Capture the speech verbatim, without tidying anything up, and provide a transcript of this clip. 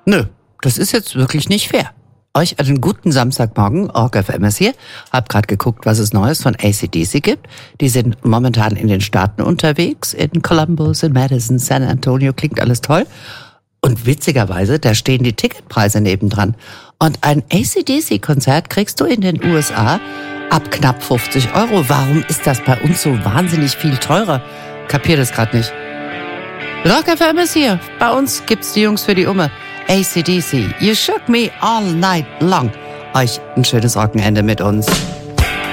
Nö, das ist jetzt wirklich nicht fair. Euch einen guten Samstagmorgen, Rock F M ist hier. Hab gerade geguckt, was es Neues von A C D C gibt. Die sind momentan in den Staaten unterwegs, in Columbus, in Madison, San Antonio, klingt alles toll. Und witzigerweise, da stehen die Ticketpreise nebendran. Und ein A C D C-Konzert kriegst du in den U S A ab knapp fünfzig Euro. Warum ist das bei uns so wahnsinnig viel teurer? Kapier das gerade nicht. Rock F M ist hier. Bei uns gibt's die Jungs für die Umme. A C D C, You Shook Me All Night Long. Euch ein schönes Wochenende mit uns.